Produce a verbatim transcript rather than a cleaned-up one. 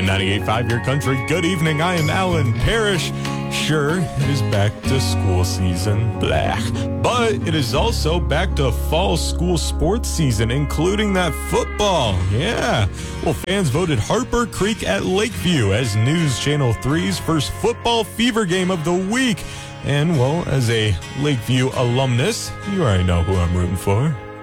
And ninety-eight point five Your Country, good evening. I am Alan Parrish. Sure, it is back to school season, blah. But it is also back to fall school sports season, including that football. Yeah. Well, fans voted Harper Creek at Lakeview as News Channel three's first football fever game of the week. And, well, as a Lakeview alumnus, you already know who I'm rooting for.